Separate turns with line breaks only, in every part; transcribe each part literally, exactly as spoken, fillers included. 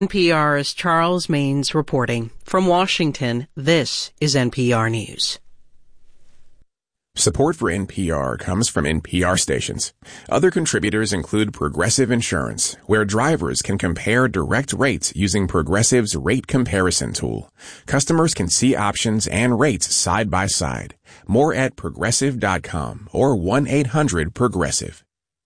N P R's Charles Maines reporting. From Washington, this is N P R News.
Support for N P R comes from N P R stations. Other contributors include Progressive Insurance, where drivers can compare direct rates using Progressive's rate comparison tool. Customers can see options and rates side by side. More at progressive dot com or one eight hundred progressive.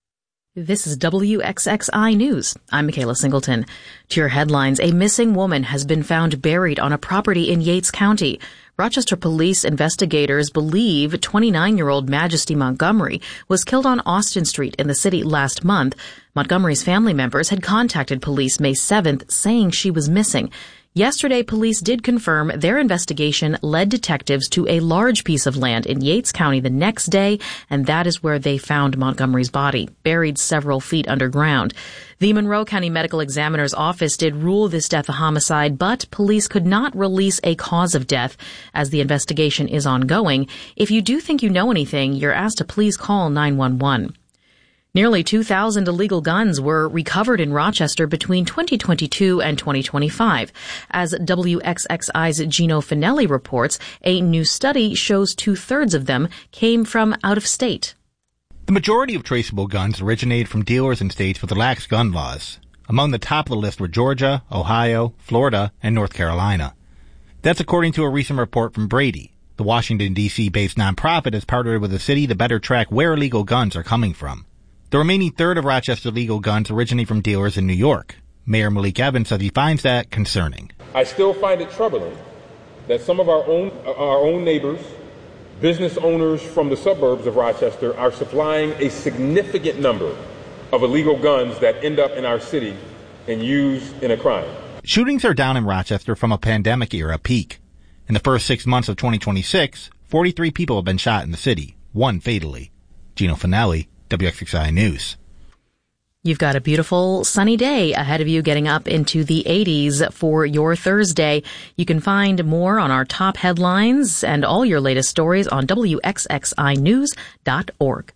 This is W X X I News. I'm Michaela Singleton. To your headlines, a missing woman has been found buried on a property in Yates County. Rochester police investigators believe twenty-nine-year-old Majesty Montgomery was killed on Austin Street in the city last month. Montgomery's family members had contacted police May seventh saying she was missing. Yesterday, police did confirm their investigation led detectives to a large piece of land in Yates County the next day, and that is where they found Montgomery's body, buried several feet underground. The Monroe County Medical Examiner's Office did rule this death a homicide, but police could not release a cause of death as the investigation is ongoing. If you do think you know anything, you're asked to please call nine one one. Nearly two thousand illegal guns were recovered in Rochester between twenty twenty-two and twenty twenty-five. As W X X I's Gino Finelli reports, a new study shows two-thirds of them came from out of state.
The majority of traceable guns originated from dealers in states with lax gun laws. Among the top of the list were Georgia, Ohio, Florida, and North Carolina. That's according to a recent report from Brady. The Washington, D C-based nonprofit has partnered with the city to better track where illegal guns are coming from. The remaining third of Rochester legal guns originate from dealers in New York. Mayor Malik Evans says he finds that concerning.
I still find it troubling that some of our own our own neighbors, business owners from the suburbs of Rochester, are supplying a significant number of illegal guns that end up in our city and used in a crime. Shootings are down in Rochester from a pandemic-era peak. In the first six months of twenty twenty-six, forty-three people have been shot in the city, one fatally. Gino Finelli, W X X I News.
You've got a beautiful sunny day ahead of you, getting up into the eighties for your Thursday. You can find more on our top headlines and all your latest stories on W X X I news dot org.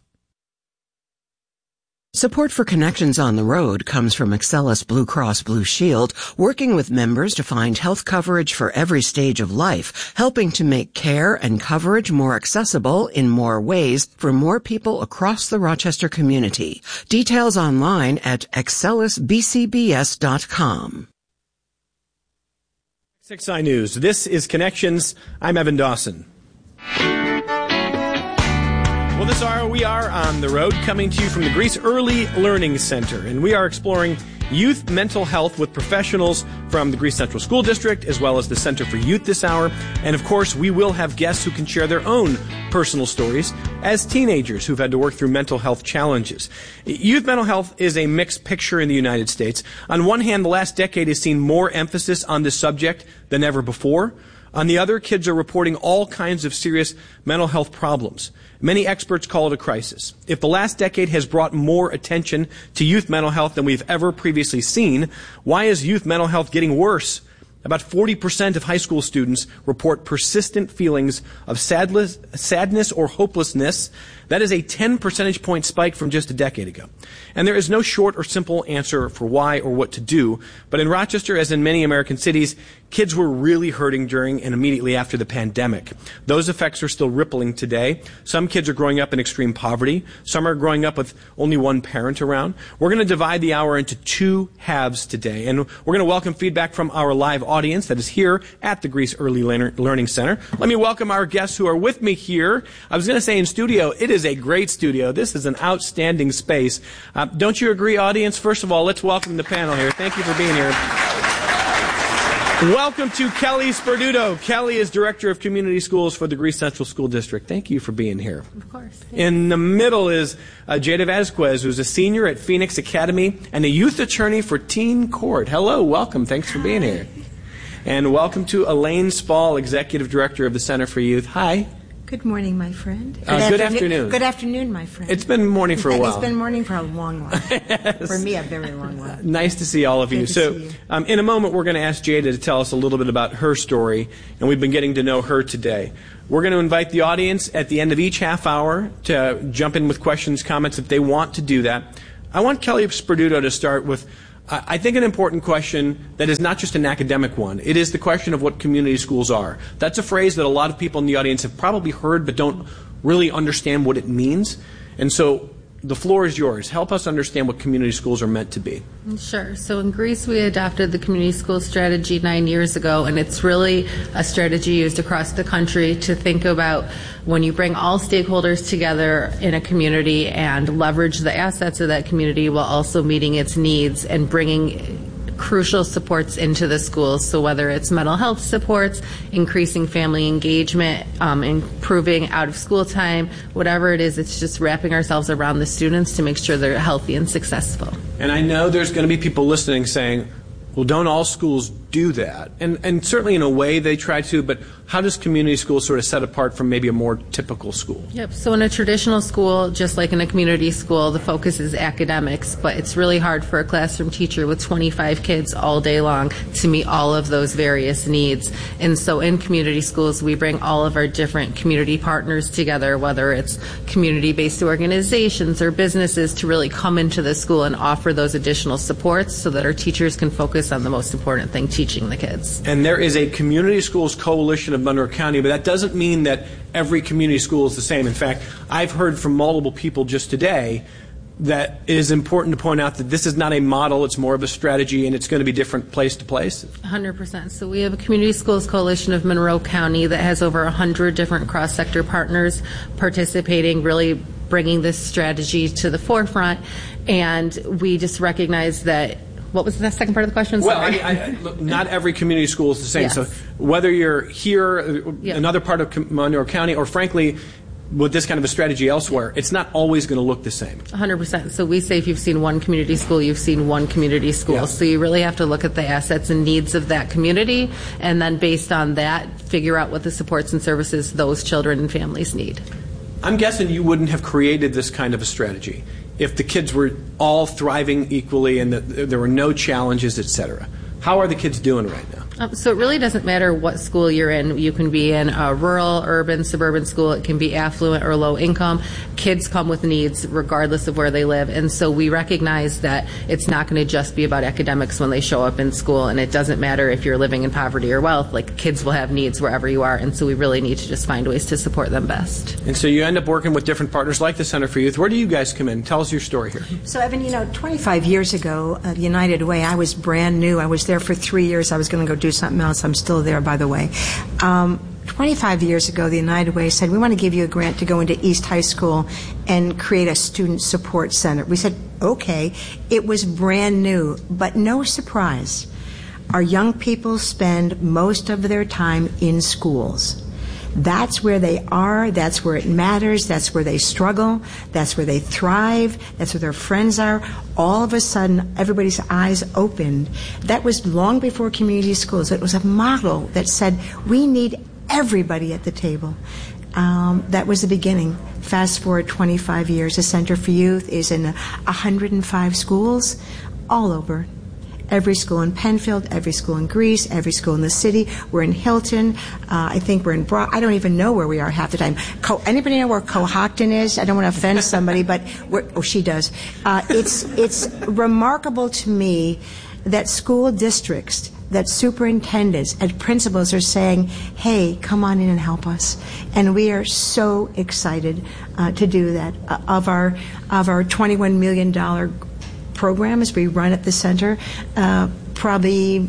Support for Connections on the Road comes from Excellus Blue Cross Blue Shield, working with members to find health coverage for every stage of life, helping to make care and coverage more accessible in more ways for more people across the Rochester community. Details online at excellus b c b s dot com.
W X X I News. This is Connections. I'm Evan Dawson. Well, this hour we are on the road, coming to you from the Greece Early Learning Center, and we are exploring youth mental health with professionals from the Greece Central School District as well as the Center for Youth this hour. And of course, we will have guests who can share their own personal stories as teenagers who've had to work through mental health challenges. Youth mental health is a mixed picture in the United States. On one hand, the last decade has seen more emphasis on this subject than ever before. On the other, kids are reporting all kinds of serious mental health problems. Many experts call it a crisis. If the last decade has brought more attention to youth mental health than we've ever previously seen, why is youth mental health getting worse? About forty percent of high school students report persistent feelings of sadness, sadness or hopelessness. That is a ten percentage point spike from just a decade ago. And there is no short or simple answer for why or what to do. But in Rochester, as in many American cities, kids were really hurting during and immediately after the pandemic. Those effects are still rippling today. Some kids are growing up in extreme poverty. Some are growing up with only one parent around. We're going to divide the hour into two halves today. And we're going to welcome feedback from our live audience that is here at the Greece Early Learning Center. Let me welcome our guests who are with me here. I was going to say in studio, it is a great studio. This is an outstanding space. Uh, don't you agree, audience? First of all, let's welcome the panel here. Thank you for being here. Welcome to Kelly Sperduto. Kelly is Director of Community Schools for the Greece Central School District. Thank you for being here.
Of course.
In the middle is uh, Jada Vasquez, who's a senior at Phoenix Academy and a youth attorney for Teen Court. Hello, welcome. Thanks for being here. And welcome to Elaine Spall, Executive Director of the Center for Youth. Hi.
Good morning, my friend. Good,
uh, good afternoon.
Good afternoon, my friend.
It's been morning for a while.
It's been morning for a long while. Yes. For me, a very long while.
Nice to see all of you.
Good to
so,
see you.
Um, in a moment, we're going to ask Jada to tell us a little bit about her story, and we've been getting to know her today. We're going to invite the audience at the end of each half hour to jump in with questions, comments if they want to do that. I want Kelly Sperduto to start with I think an important question that is not just an academic one. It is the question of what community schools are. That's a phrase that a lot of people in the audience have probably heard but don't really understand what it means. And so the floor is yours. Help us understand what community schools are meant to be.
Sure. So in Greece, we adopted the community school strategy nine years ago, and it's really a strategy used across the country to think about when you bring all stakeholders together in a community and leverage the assets of that community while also meeting its needs and bringing crucial supports into the schools. So whether it's mental health supports, increasing family engagement, um, improving out of school time, whatever it is, it's just wrapping ourselves around the students to make sure they're healthy and successful.
And I know there's going to be people listening saying, well, don't all schools do that? And, and certainly in a way they try to, but how does community school sort of set apart from maybe a more typical school?
Yep. So in a traditional school, just like in a community school, the focus is academics, but it's really hard for a classroom teacher with twenty-five kids all day long to meet all of those various needs. And so in community schools, we bring all of our different community partners together, whether it's community-based organizations or businesses, to really come into the school and offer those additional supports so that our teachers can focus on the most important thing, teaching the kids.
And there is a community schools coalition of Monroe County, but that doesn't mean that every community school is the same. In fact, I've heard from multiple people just today that it is important to point out that this is not a model, it's more of a strategy, and it's going to be different place to place.
one hundred percent. So we have a Community Schools Coalition of Monroe County that has over one hundred different cross-sector partners participating, really bringing this strategy to the forefront. And we just recognize that. What was the second part of the question?
Well,
Sorry.
I, I, look, not every community school is the same.
Yes.
So whether you're here,
Yep.
another part of Monroe County, or frankly, with this kind of a strategy elsewhere, it's not always going to look the same.
one hundred percent. So we say if you've seen one community school, you've seen one community school.
Yeah.
So you really have to look at the assets and needs of that community, and then based on that, figure out what the supports and services those children and families need.
I'm guessing you wouldn't have created this kind of a strategy if the kids were all thriving equally and that there were no challenges, et cetera. How are the kids doing right now?
Um, so it really doesn't matter what school you're in. You can be in a rural, urban, suburban school. It can be affluent or low income. Kids come with needs regardless of where they live. And so we recognize that it's not going to just be about academics when they show up in school. And it doesn't matter if you're living in poverty or wealth. Like, kids will have needs wherever you are. And so we really need to just find ways to support them best.
And so you end up working with different partners like the Center for Youth. Where do you guys come in? Tell us your story here.
So, Evan, you know, twenty-five years ago, uh, United Way, I was brand new. I was there for three years. I was going to go do something else. I'm still there, by the way. Um, twenty-five years ago, the United Way said, we want to give you a grant to go into East High School and create a student support center. We said, okay. It was brand new, but no surprise. Our young people spend most of their time in schools. That's where they are. That's where it matters. That's where they struggle. That's where they thrive. That's where their friends are. All of a sudden, everybody's eyes opened. That was long before community schools. It was a model that said, we need everybody at the table. Um, that was the beginning. Fast forward twenty-five years, the Center for Youth is in one hundred five schools all over. Every school in Penfield, every school in Greece, every school in the city. We're in Hilton. Uh, I think we're in Broad. I don't even know where we are half the time. Co- anybody know where Cohocton is? I don't want to offend somebody, but we're, oh, she does. Uh, it's it's remarkable to me that school districts, that superintendents and principals are saying, hey, come on in and help us. And we are so excited uh, to do that. Uh, of our of our twenty-one million dollars programs we run at the center, uh, probably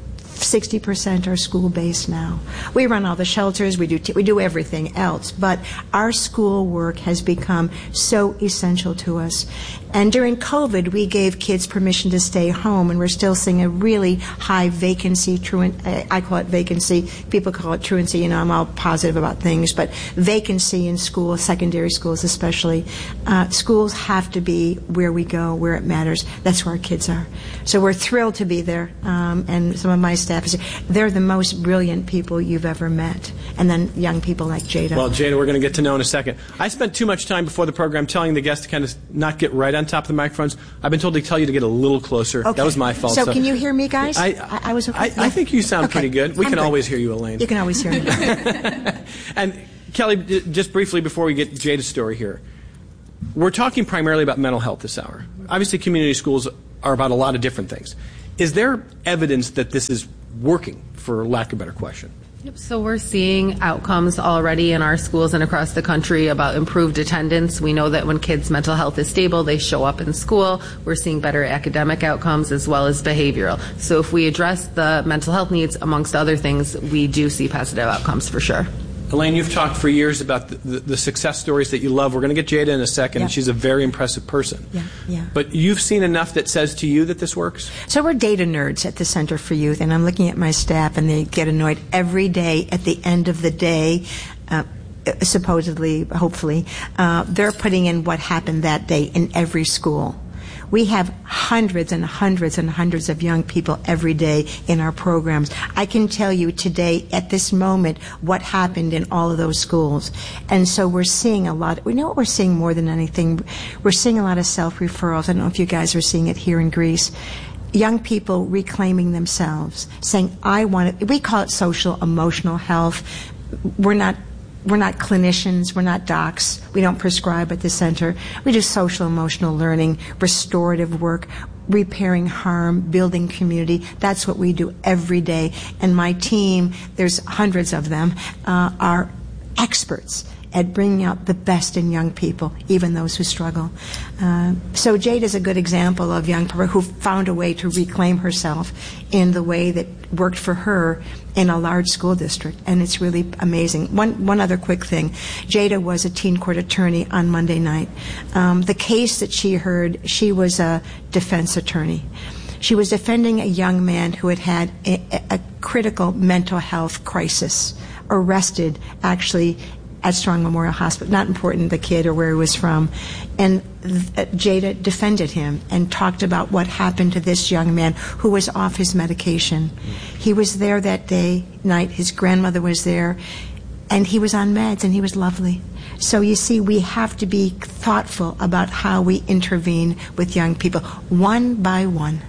sixty percent are school-based now. We run all the shelters, we do t- we do everything else, but our school work has become so essential to us. And during COVID, we gave kids permission to stay home, and we're still seeing a really high vacancy, truant, I call it vacancy, people call it truancy, you know, I'm all positive about things, but vacancy in schools, secondary schools especially. Uh, schools have to be where we go, where it matters. That's where our kids are. So we're thrilled to be there, um, and some of my staff is, they're the most brilliant people you've ever met. And then young people like Jada.
Well, Jada, we're going to get to know in a second. I spent too much time before the program telling the guests to kind of not get right on top of the microphones. I've been told to tell you to get a little closer.
Okay.
That was my fault.
So,
so
can you hear me, guys?
I,
I, I was okay.
I,
yeah.
I think you sound
okay.
pretty good. We
I'm
can
good.
always hear you, Elaine.
You can always hear me.
And Kelly, just briefly before we get Jada's story here, we're talking primarily about mental health this hour. Obviously, community schools are about a lot of different things. Is there evidence that this is working, for lack of a better question?
Yep, so we're seeing outcomes already in our schools and across the country about improved attendance. We know that when kids' mental health is stable, they show up in school. We're seeing better academic outcomes as well as behavioral. So if we address the mental health needs, amongst other things, we do see positive outcomes for sure.
Elaine, you've talked for years about the, the, the success stories that you love. We're going to get Jada in a second,
yeah.
and she's a very impressive person.
Yeah, yeah.
But you've seen enough that says to you that this works?
So we're data nerds at the Center for Youth, and I'm looking at my staff, and they get annoyed every day at the end of the day. Uh, supposedly, hopefully, uh, they're putting in what happened that day in every school. We have hundreds and hundreds and hundreds of young people every day in our programs. I can tell you today, at this moment, what happened in all of those schools. And so we're seeing a lot. We know what we're seeing more than anything. We're seeing a lot of self-referrals. I don't know if you guys are seeing it here in Greece. Young people reclaiming themselves, saying, I want it. We call it social emotional health. We're not We're not clinicians. We're not docs. We don't prescribe at the center. We do social emotional learning, restorative work, repairing harm, building community. That's what we do every day. And my team, there's hundreds of them, uh, are experts at bringing out the best in young people, even those who struggle. Uh, so Jade is a good example of young people who found a way to reclaim herself in the way that worked for her in a large school district, and it's really amazing. One one other quick thing. Jada was a teen court attorney on Monday night. Um, the case that she heard, she was a defense attorney. She was defending a young man who had had a, a critical mental health crisis, arrested actually at Strong Memorial Hospital. Not important, the kid or where he was from. And th- Jada defended him and talked about what happened to this young man who was off his medication. He was there that day, night. His grandmother was there. And he was on meds, and he was lovely. So you see, we have to be thoughtful about how we intervene with young people, one by one.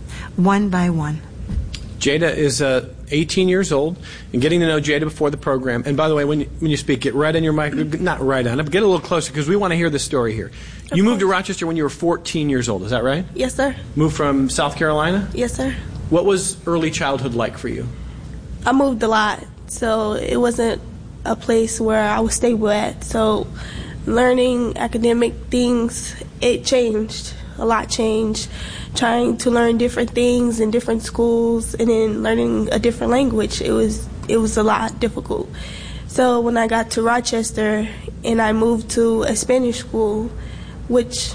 One by one.
Jada is uh, eighteen years old, and getting to know Jada before the program. And by the way, when you, when you speak, get right in your mic, not right on it, but get a little closer because we want to hear the story here. Of you moved course. to Rochester when you were fourteen years old, is that right?
Yes, sir.
Moved from South Carolina?
Yes, sir.
What was early childhood like for you?
I moved a lot, so it wasn't a place where I was stable at. So learning academic things, it changed. A lot changed. Trying to learn different things in different schools, and then learning a different language, it was it was a lot difficult. So when I got to Rochester and I moved to a Spanish school, which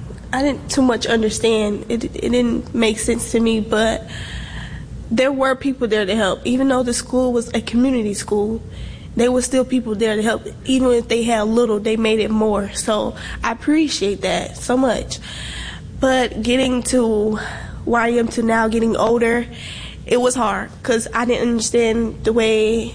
I didn't too much understand, it, it didn't make sense to me, but there were people there to help. Even though the school was a community school, there were still people there to help. Even if they had little, they made it more. So I appreciate that so much. But getting to where I am to now, getting older, it was hard because I didn't understand the way,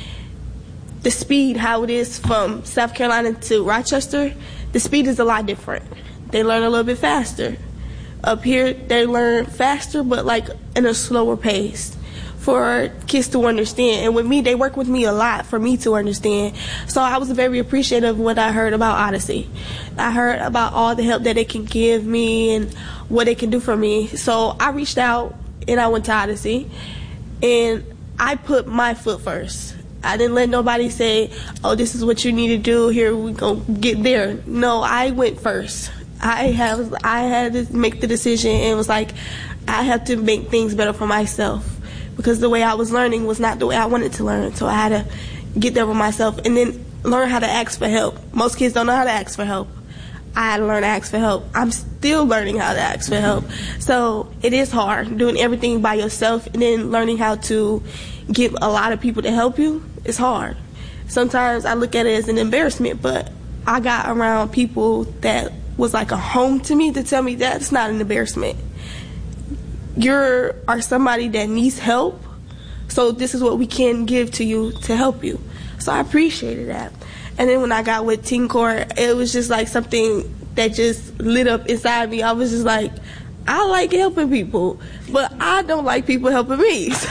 the speed, how it is from South Carolina to Rochester. The speed is a lot different. They learn a little bit faster. Up here, they learn faster, but like in a slower pace for kids to understand. And with me, they work with me a lot for me to understand. So I was very appreciative when I heard about Odyssey. I heard about all the help that they can give me and what they can do for me. So I reached out and I went to Odyssey, and I put my foot first. I didn't let nobody say, oh, this is what you need to do, here we go get there. No, I went first. I have I had to make the decision and was like, I have to make things better for myself, because the way I was learning was not the way I wanted to learn. So I had to get there for myself and then learn how to ask for help. Most kids don't know how to ask for help. I had to learn to ask for help. I'm still learning how to ask for help. So it is hard doing everything by yourself, and then learning how to get a lot of people to help you is hard. Sometimes I look at it as an embarrassment, but I got around people that was like a home to me to tell me that it's not an embarrassment. You are somebody that needs help, so this is what we can give to you to help you. So I appreciated that. And then when I got with Teen Court, it was just like something that just lit up inside me. I was just like, I like helping people, but I don't like people helping me. So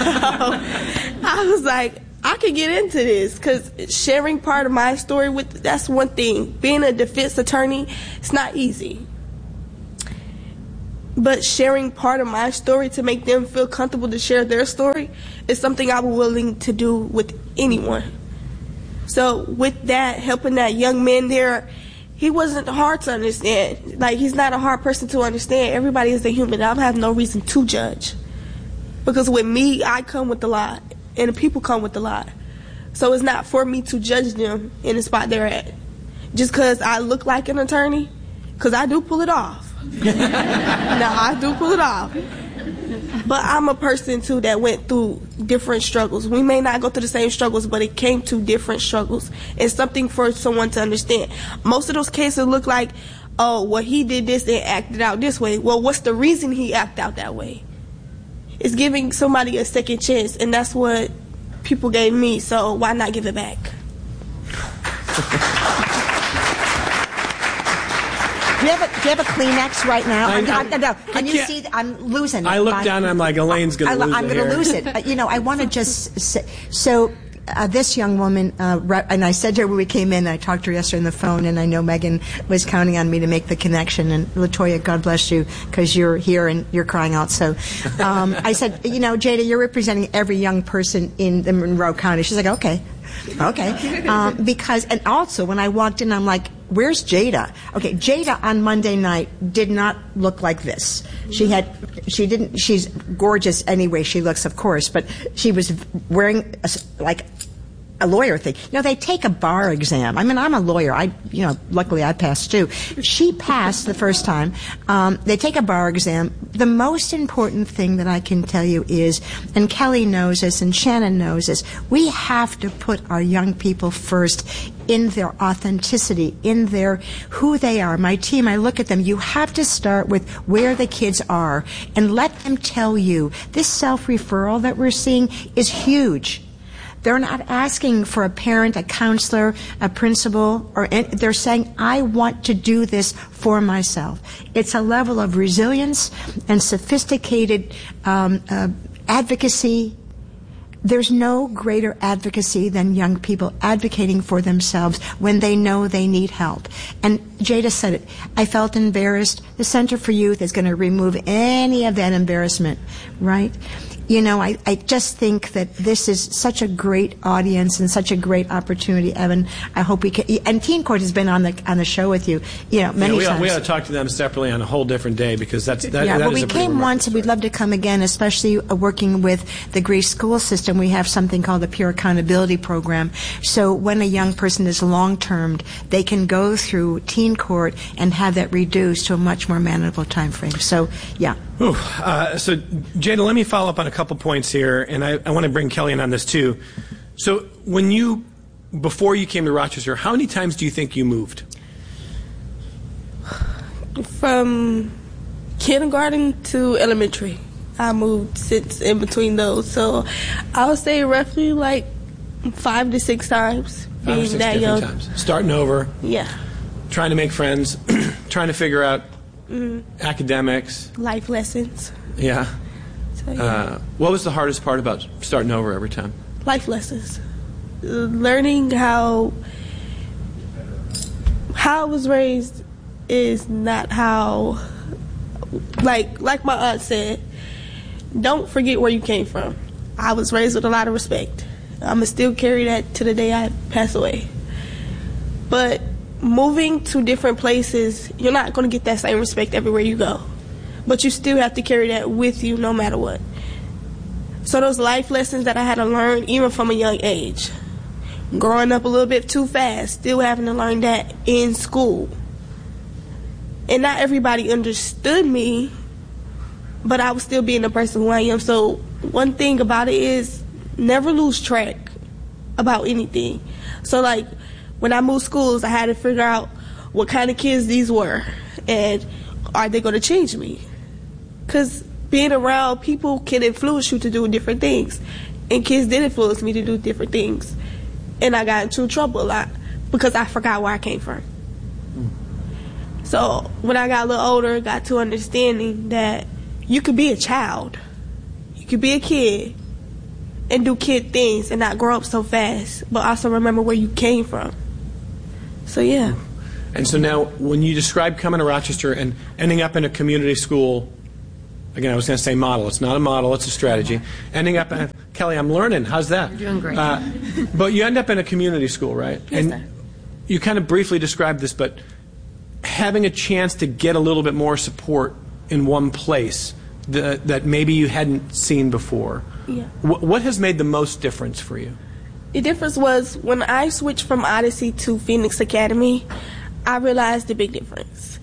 I was like, I could get into this, because sharing part of my story with, that's one thing. Being a defense attorney, it's not easy. but sharing part of my story to make them feel comfortable to share their story is something I'm willing to do with anyone. So with that, helping that young man there, he wasn't hard to understand. Like, he's not a hard person to understand. Everybody is a human. I have no reason to judge. Because with me, I come with a lot, and the people come with a lot. So it's not for me to judge them in the spot they're at. Just because I look like an attorney, because I do pull it off. Now, I do pull it off. But I'm a person, too, that went through different struggles. We may not go through the same struggles, but it came to different struggles. It's something for someone to understand. Most of those cases look like, oh, well, he did this and acted out this way. Well, what's the reason he acted out that way? It's giving somebody a second chance, and that's what people gave me, so why not give it back?
Do you, have a, do you have a Kleenex right now?
I,
I'm,
I,
I'm, no, no. Can
I
you see? I'm losing it.
I look
I,
down and I'm like, Elaine's going to lose
I'm
it
going to
here.
lose it. But, you know, I want to just say, so uh, this young woman, uh, right, and I said to her when we came in, I talked to her yesterday on the phone, and I know Megan was counting on me to make the connection. And LaToya, God bless you, because you're here and you're crying out. So um, I said, you know, Jada, you're representing every young person in the Monroe County. She's like, okay. Okay. Um, because, and also when I walked in, I'm like, where's Jada? Okay, Jada on Monday night did not look like this. She had, she didn't, she's gorgeous anyway she looks, of course, but she was wearing a, like a lawyer thing. You know, they take a bar exam. I mean, I'm a lawyer. I, you know, luckily I passed too. She passed the first time. Um, they take a bar exam. The most important thing that I can tell you is, and Kelly knows this and Shannon knows this, we have to put our young people first in their authenticity, in their who they are. My team, I look at them. You have to start with where the kids are and let them tell you. This self-referral that we're seeing is huge. They're not asking for a parent, a counselor, a principal, or they're saying, I want to do this for myself. It's a level of resilience and sophisticated um, uh, advocacy. There's no greater advocacy than young people advocating for themselves when they know they need help. And Jada said it. I felt embarrassed. The Center for Youth is going to remove any of that embarrassment, right? You know, I, I just think that this is such a great audience and such a great opportunity, Evan. I hope we can. And Teen Court has been on the on the show with you, you know, many
yeah, we
times.
Ought, we ought to talk to them separately on a whole different day because that's that.
Yeah,
that
well,
is
we
a pretty
came once, and we'd love to come again, especially uh, working with the Greece school system. We have something called the Peer Accountability Program. So when a young person is long-termed, they can go through Teen Court and have that reduced to a much more manageable time frame. So, yeah.
Ooh, uh, so, Jada, let me follow up on a couple points here, and I, I want to bring Kelly in on this too. So, when you, before you came to Rochester, how many times do you think you moved?
From kindergarten to elementary, I moved since in between those. So, I would say roughly like five to six times.
Five
being
or six
that
different
young.
times. Starting over.
Yeah.
Trying to make friends. Trying to figure out mm-hmm. academics.
Life lessons.
Yeah.
So, yeah.
Uh, what was the hardest part about starting over every time?
Life lessons. Learning how how I was raised is not how, like like my aunt said, don't forget where you came from. I was raised with a lot of respect. I'm going to still carry that to the day I pass away. But moving to different places, you're not going to get that same respect everywhere you go. But you still have to carry that with you no matter what. So those life lessons that I had to learn even from a young age, growing up a little bit too fast, still having to learn that in school. And not everybody understood me, but I was still being the person who I am. So one thing about it is never lose track about anything. So like when I moved schools, I had to figure out what kind of kids these were and are they going to change me? Because being around people can influence you to do different things. And kids did influence me to do different things. And I got into trouble a lot because I forgot where I came from. Mm. So when I got a little older, got to understanding that you could be a child, you could be a kid, and do kid things and not grow up so fast, but also remember where you came from. So, yeah.
And so now, when you describe coming to Rochester and ending up in a community school Again, I was going to say model. It's not a model. It's a strategy. Ending up at, Kelly, I'm learning. How's that?
You're doing great.
Uh, but you end up in a community school, right?
Yes,
and
sir.
You kind of briefly described this, but having a chance to get a little bit more support in one place that, that maybe you hadn't seen before.
Yeah.
Wh- what has made the most difference for you?
The difference was when I switched from Odyssey to Phoenix Academy, I realized the big difference.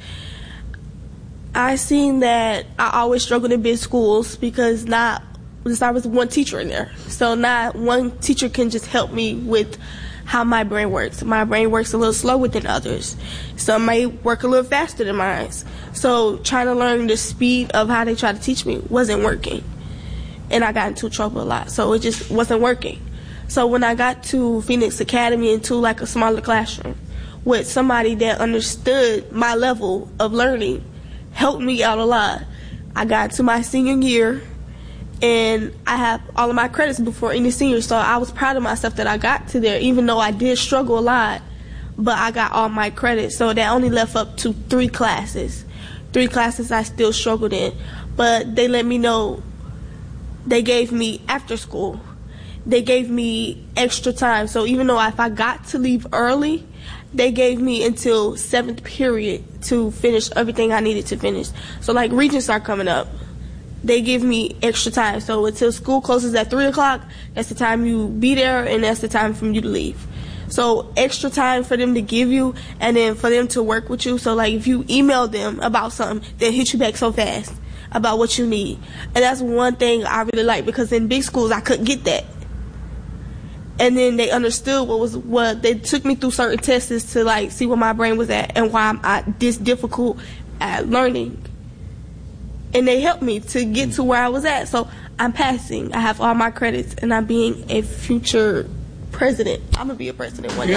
I seen that I always struggled in big schools because not because I was one teacher in there. So not one teacher can just help me with how my brain works. My brain works a little slower than others. Some may work a little faster than mine. So trying to learn the speed of how they try to teach me wasn't working. And I got into trouble a lot. So it just wasn't working. So when I got to Phoenix Academy into like a smaller classroom with somebody that understood my level of learning, helped me out a lot. I got to my senior year, and I have all of my credits before any senior, so I was proud of myself that I got to there, even though I did struggle a lot, but I got all my credits, so that only left up to three classes. Three classes I still struggled in, but they let me know, they gave me after school. They gave me extra time, so even though if I got to leave early, they gave me until seventh period to finish everything I needed to finish. So like Regents are coming up. They give me extra time. So until school closes at three o'clock, that's the time you be there, and that's the time for you to leave. So extra time for them to give you, and then for them to work with you. So like if you email them about something, they'll hit you back so fast about what you need. And that's one thing I really like, because in big schools I couldn't get that. And then they understood what was what they took me through certain tests to like see where my brain was at and why I'm I, this difficult at learning. And they helped me to get to where I was at. So I'm passing. I have all my credits, and I'm being a future president. I'm gonna be a president one day.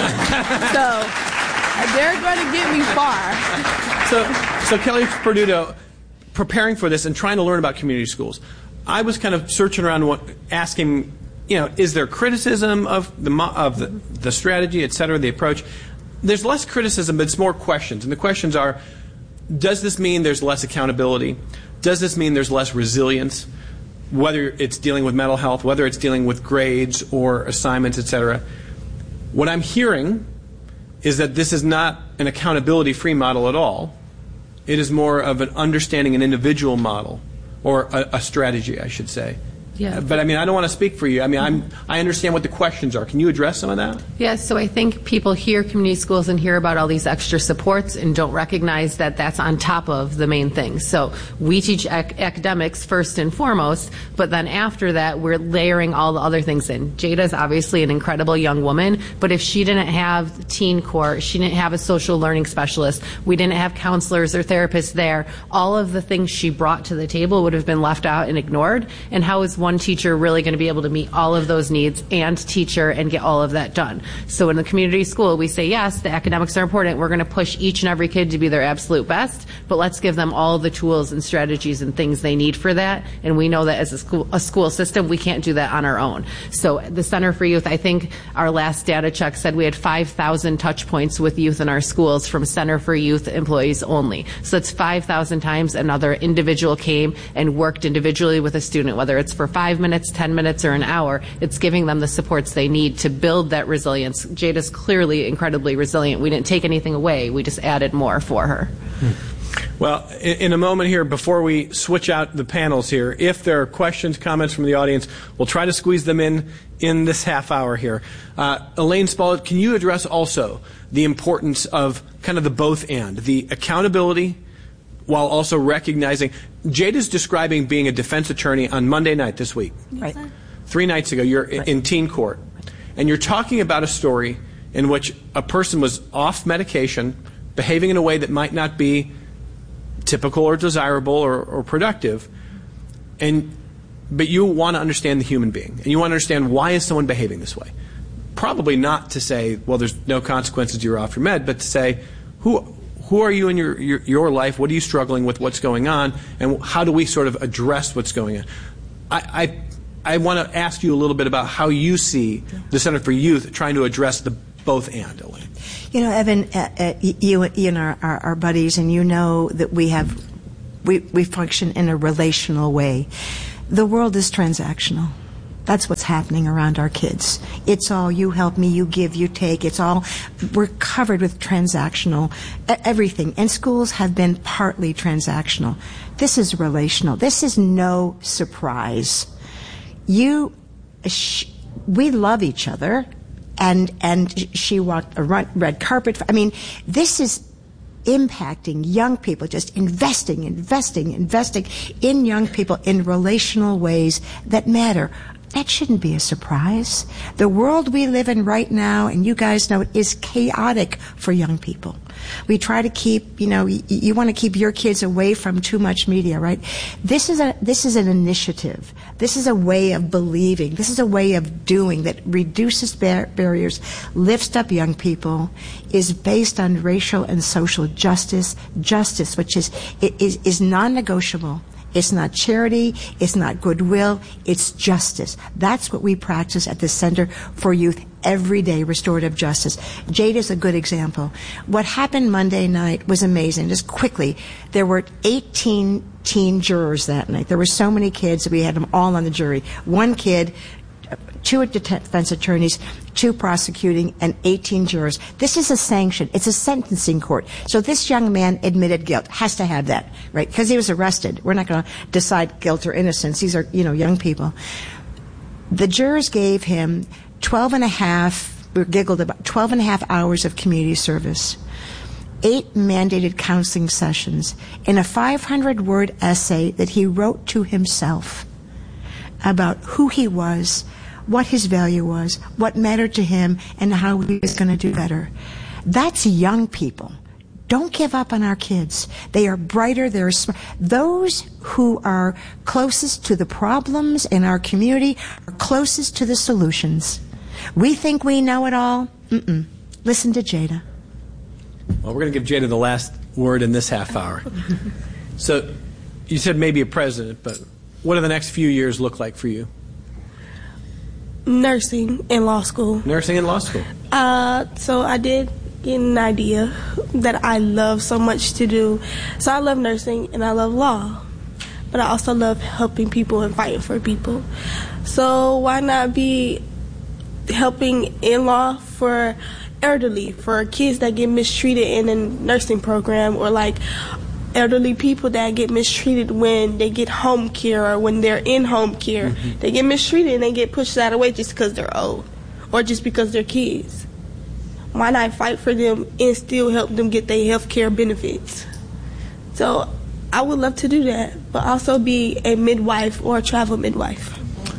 So they're going to get me far.
So, so Kelly Perduto, preparing for this and trying to learn about community schools, I was kind of searching around, what, asking. You know, is there criticism of the of the, the strategy, et cetera, the approach? There's less criticism, but it's more questions. And the questions are, does this mean there's less accountability? Does this mean there's less resilience? Whether it's dealing with mental health, whether it's dealing with grades or assignments, et cetera. What I'm hearing is that this is not an accountability-free model at all. It is more of an understanding an individual model, or a, a strategy, I should say.
Yeah.
But I mean, I don't want to speak for you. I mean, I'm, I understand what the questions are. Can you address some of that?
Yeah, so I think people hear community schools and hear about all these extra supports and don't recognize that that's on top of the main thing. So we teach ac- academics first and foremost, but then after that, we're layering all the other things in. Jada's obviously an incredible young woman, but if she didn't have teen court, she didn't have a social learning specialist, we didn't have counselors or therapists there, all of the things she brought to the table would have been left out and ignored. And how is one teacher really going to be able to meet all of those needs and teacher and get all of that done? So in the community school, we say, yes, the academics are important. We're going to push each and every kid to be their absolute best, but let's give them all the tools and strategies and things they need for that. And we know that as a school, a school system, we can't do that on our own. So the Center for Youth, I think our last data check said we had five thousand touch points with youth in our schools from Center for Youth employees only. So it's five thousand times another individual came and worked individually with a student, whether it's for five minutes, ten minutes, or an hour. It's giving them the supports they need to build that resilience. Jada's clearly incredibly resilient. We didn't take anything away. We just added more for her.
Hmm. Well, in, in a moment here, before we switch out the panels here, if there are questions, comments from the audience, we'll try to squeeze them in in this half hour here. Uh, Elaine Spaulding, can you address also the importance of kind of the both and, the accountability while also recognizing, Jada's describing being a defense attorney on Monday night this week.
Right.
Three nights ago, you're right. in teen court. And you're talking about a story in which a person was off medication, behaving in a way that might not be typical or desirable or, or productive. And but you want to understand the human being. And you want to understand, why is someone behaving this way? Probably not to say, well, there's no consequences, you're off your med, but to say, who who are you in your, your, your life? What are you struggling with? What's going on? And how do we sort of address what's going on? I I, I want to ask you a little bit about how you see the Center for Youth trying to address the both and, Elaine.
You know, Evan, uh, uh, you, you and our, our, our buddies, and you know that we have
we, we function in a relational way. The world is transactional. That's what's happening around our kids. It's all you help me, you give, you take. It's all, we're covered with transactional everything. And schools have been partly transactional. This is relational. This is no surprise. You, sh- we love each other, and and she walked a red carpet. I mean, this is impacting young people, just investing, investing, investing in young people in relational ways that matter. That shouldn't be a surprise. The world we live in right now, and you guys know it, is chaotic for young people. We try to keep, you know, y- you want to keep your kids away from too much media, right? This is a this is an initiative. This is a way of believing. This is a way of doing that reduces bar- barriers, lifts up young people, is based on racial and social justice, justice, which is is, is non-negotiable. It's not charity, it's not goodwill, it's justice. That's what we practice at the Center for Youth every day, restorative justice. Jade is a good example. What happened Monday night was amazing. Just quickly, there were eighteen teen jurors that night. There were so many kids, we had them all on the jury. One kid, two defense attorneys, two prosecuting, and eighteen jurors. This is a sanction. It's a sentencing court. So this young man admitted guilt. Has to have that, right? Because he was arrested. We're not going to decide guilt or innocence. These are, you know, young people. The jurors gave him twelve and a half, we giggled about, twelve and a half hours of community service, eight mandated counseling sessions, and a five hundred word essay that he wrote to himself about who he was, what his value was, what mattered to him, and how he was going to do better. That's young people. Don't give up on our kids. They are brighter. They're smart. Those who are closest to the problems in our community are closest to the solutions. We think we know it all. Mm-mm. Listen to Jada.
Well, we're going to give Jada the last word in this half hour. So you said maybe a president, but what do the next few years look like for you?
Nursing and law school.
Nursing and law school.
Uh, so I did get an idea that I love so much to do. So I love nursing and I love law, but I also love helping people and fighting for people. So why not be helping in law for elderly, for kids that get mistreated in a nursing program, or like elderly people that get mistreated when they get home care or when they're in home care. Mm-hmm. They get mistreated and they get pushed out of the way just because they're old or just because they're kids. Why not fight for them and still help them get their health care benefits? So I would love to do that, but also be a midwife or a travel midwife.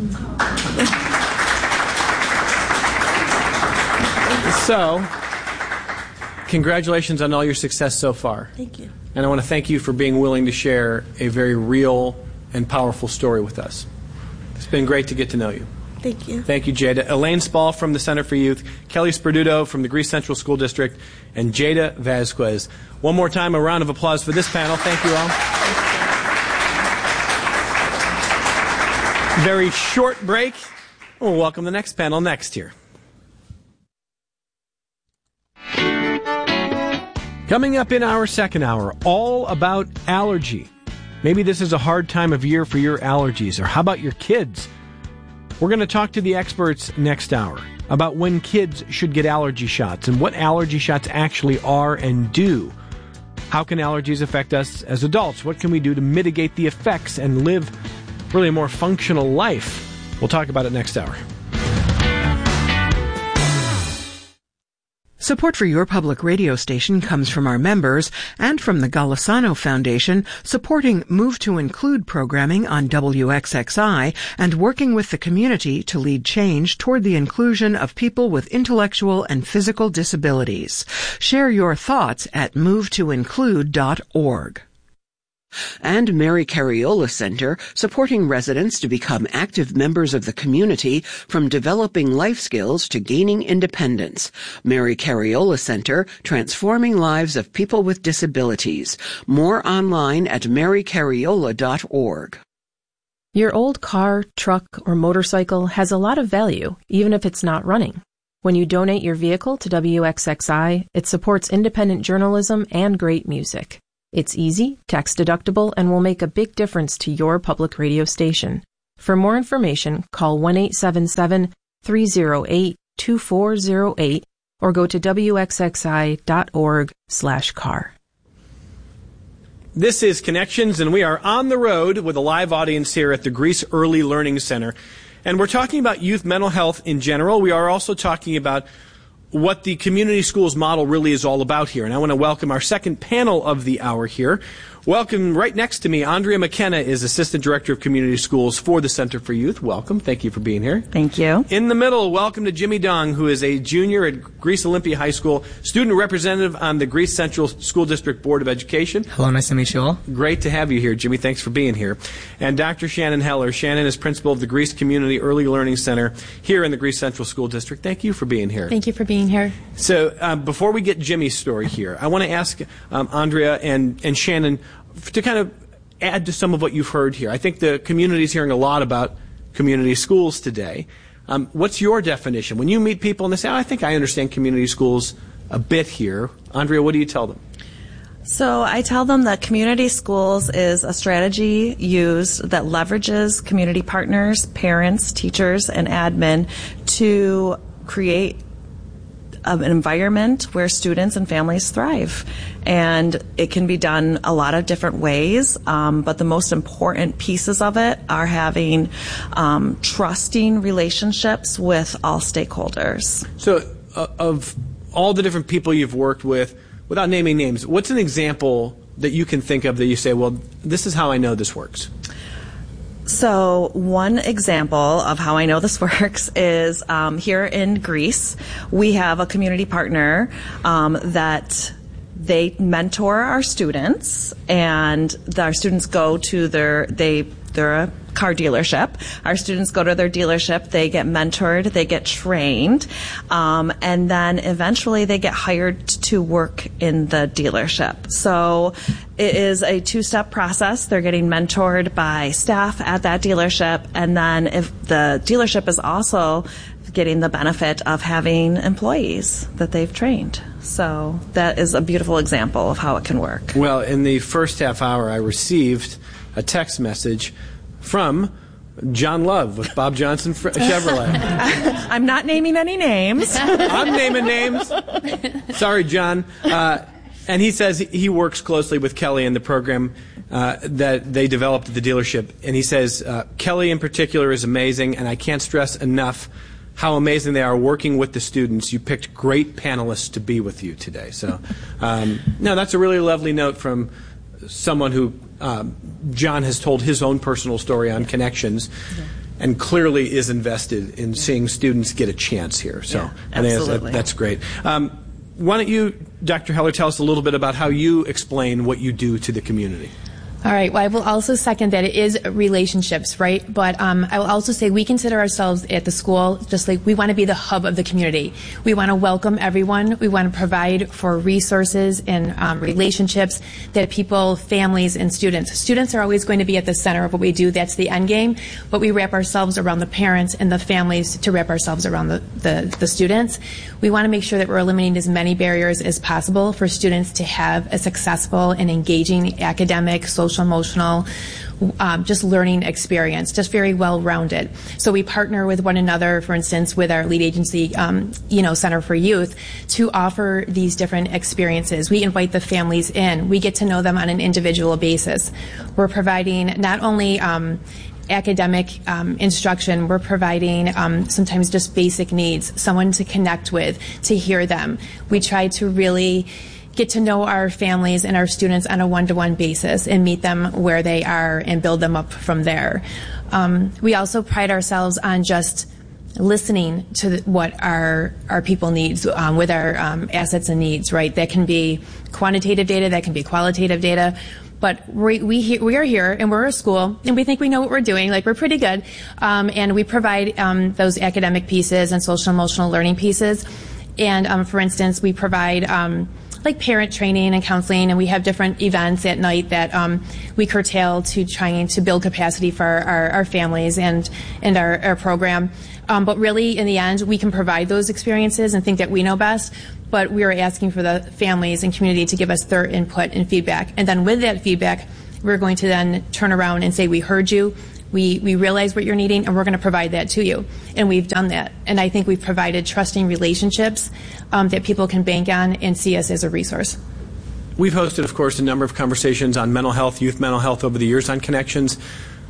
So, congratulations on all your success so far.
Thank you.
And I want to thank you for being willing to share a very real and powerful story with us. It's been great to get to know you.
Thank you.
Thank you, Jada. Elaine Spall from the Center for Youth, Kelly Sperduto from the Greece Central School District, and Jada Vasquez. One more time, a round of applause for this panel. Thank you all. Very short break. We'll welcome the next panel next here. Coming up in our second hour, all about allergy. Maybe this is a hard time of year for your allergies, or how about your kids? We're going to talk to the experts next hour about when kids should get allergy shots and what allergy shots actually are and do. How can allergies affect us as adults? What can we do to mitigate the effects and live really a more functional life? We'll talk about it next hour.
Support for your public radio station comes from our members and from the Golisano Foundation, supporting Move to Include programming on W X X I and working with the community to lead change toward the inclusion of people with intellectual and physical disabilities. Share your thoughts at move to include dot org. And Mary Cariola Center, supporting residents to become active members of the community from developing life skills to gaining independence. Mary Cariola Center, transforming lives of people with disabilities. More online at mary cariola dot org.
Your old car, truck, or motorcycle has a lot of value, even if it's not running. When you donate your vehicle to W X X I, it supports independent journalism and great music. It's easy, tax-deductible, and will make a big difference to your public radio station. For more information, call one eight seven seven, three oh eight, two four oh eight or go to W X X I dot org slash car.
This is Connections, and we are on the road with a live audience here at the Greece Early Learning Center. And we're talking about youth mental health in general. We are also talking about what the community schools model really is all about here. And I want to welcome our second panel of the hour here. Welcome. Right next to me, Andrea McKenna is Assistant Director of Community Schools for the Center for Youth. Welcome. Thank you for being here.
Thank you.
In the middle, welcome to Jimmy Dong, who is a junior at Greece Olympia High School, student representative on the Greece Central School District Board of Education.
Hello, nice to meet you all.
Great to have you here, Jimmy. Thanks for being here. And Doctor Shannon Heller. Shannon is principal of the Greece Community Early Learning Center here in the Greece Central School District. Thank you for being here.
Thank you for being here.
So uh, before we get Jimmy's story here, I want to ask um, Andrea and, and Shannon to kind of add to some of what you've heard here. I think the community is hearing a lot about community schools today. Um, what's your definition? When you meet people and they say, oh, I think I understand community schools a bit here, Andrea, what do you tell them?
So I tell them that community schools is a strategy used that leverages community partners, parents, teachers, and admin to create an environment where students and families thrive. And it can be done a lot of different ways, um, but the most important pieces of it are having um, trusting relationships with all stakeholders.
So uh, of all the different people you've worked with, without naming names, what's an example that you can think of that you say, well, this is how I know this works?
So one example of how I know this works is um, here in Greece, we have a community partner um, that they mentor our students, and our students go to their, they, they're a car dealership. Our students go to their dealership, they get mentored, they get trained, um, and then eventually they get hired to work in the dealership. So it is a two-step process. They're getting mentored by staff at that dealership, and then if the dealership is also getting the benefit of having employees that they've trained. So that is a beautiful example of how it can work.
Well, in the first half hour, I received a text message from John Love with Bob Johnson Chevrolet.
I'm not naming any names.
I'm naming names. Sorry, John. Uh, and he says he works closely with Kelly in the program uh, that they developed at the dealership. And he says, uh, Kelly in particular is amazing, and I can't stress enough how amazing they are working with the students. You picked great panelists to be with you today. So, um, no, that's a really lovely note from someone who um, John has told his own personal story on Connections, yeah. and clearly is invested in seeing students get a chance here. So,
yeah,
I think
absolutely.
that's, that's great. Um, why don't you, Doctor Heller, tell us a little bit about how you explain what you do to the community?
All right. Well, I will also second that it is relationships, right? But um, I will also say we consider ourselves at the school just like we want to be the hub of the community. We want to welcome everyone. We want to provide for resources and um, relationships that people, families, and students. Students are always going to be at the center of what we do. That's the end game. But we wrap ourselves around the parents and the families to wrap ourselves around the, the, the students. We want to make sure that we're eliminating as many barriers as possible for students to have a successful and engaging academic, social, emotional, um, just learning experience, just very well-rounded. So we partner with one another, for instance, with our lead agency, um, you know, Center for Youth, to offer these different experiences. We invite the families in. We get to know them on an individual basis. We're providing not only um, academic um, instruction, we're providing um, sometimes just basic needs, someone to connect with, to hear them. We try to really get to know our families and our students on a one-to-one basis and meet them where they are and build them up from there. Um, we also pride ourselves on just listening to what our our people needs um, with our um, assets and needs, right? That can be quantitative data, that can be qualitative data. But we we, we are here, and we're a school, and we think we know what we're doing. Like, we're pretty good. Um, and we provide um, those academic pieces and social emotional learning pieces. And, um, for instance, we provide um, like parent training and counseling, and we have different events at night that um, we curtail to trying to build capacity for our, our, our families and and our, our program. Um, but really, in the end, we can provide those experiences and think that we know best, but we are asking for the families and community to give us their input and feedback. And then with that feedback, we're going to then turn around and say, we heard you, we, we realize what you're needing, and we're going to provide that to you. And we've done that. And I think we've provided trusting relationships um, that people can bank on and see us as a resource.
We've hosted, of course, a number of conversations on mental health, youth mental health over the years on Connections.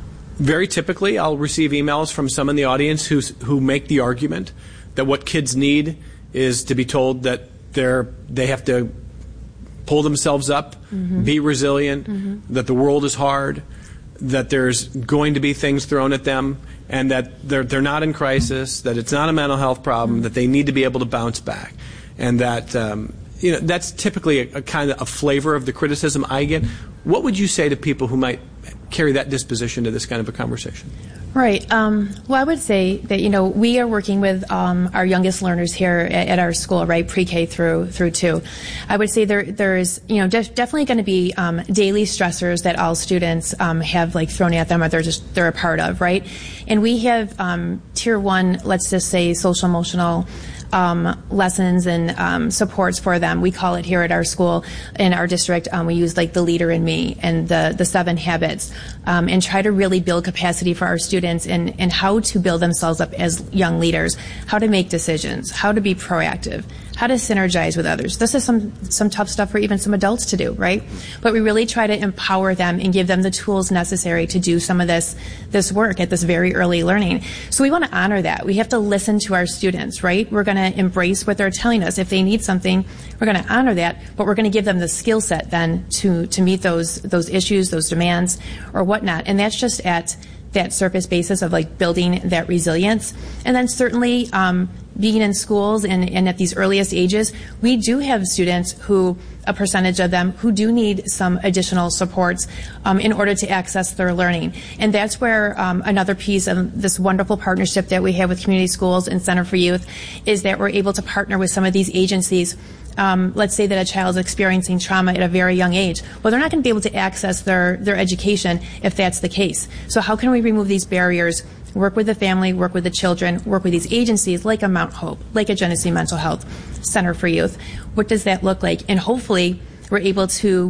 Very typically, I'll receive emails from some in the audience who who make the argument that what kids need is to be told that they're they have to pull themselves up, mm-hmm. be resilient, mm-hmm. that the world is hard, that there's going to be things thrown at them, and that they're they're not in crisis, that it's not a mental health problem, mm-hmm. that they need to be able to bounce back, and that um, you know that's typically a, a kind of a flavor of the criticism I get. What would you say to people who might carry that disposition to this kind of a conversation?
Right. Um, well, I would say that, you know, we are working with um, our youngest learners here at, at our school, right, pre-K through through two. I would say there there's, you know, def- definitely going to be um, daily stressors that all students um, have, like, thrown at them or they're just they're a part of, right? And we have um, tier one, let's just say, social emotional Um, lessons and um, supports for them. We call it here at our school, in our district, um, we use like the leader in me and the, the seven habits um, and try to really build capacity for our students in, in how to build themselves up as young leaders, how to make decisions, how to be proactive, how to synergize with others. This is some, some tough stuff for even some adults to do, right? But we really try to empower them and give them the tools necessary to do some of this, this work at this very early learning. So we want to honor that. We have to listen to our students, right? We're going to embrace what they're telling us. If they need something, we're going to honor that, but we're going to give them the skill set then to, to meet those, those issues, those demands, or whatnot. And that's just at that surface basis of like building that resilience. And then certainly um, being in schools and, and at these earliest ages, we do have students who, a percentage of them, who do need some additional supports um, in order to access their learning. And that's where um, another piece of this wonderful partnership that we have with community schools and Center for Youth is that we're able to partner with some of these agencies. Um, let's say that a child is experiencing trauma at a very young age. Well, they're not going to be able to access their, their education if that's the case. So how can we remove these barriers, work with the family, work with the children, work with these agencies like a Mount Hope, like a Genesee Mental Health, Center for Youth? What does that look like? And hopefully we're able to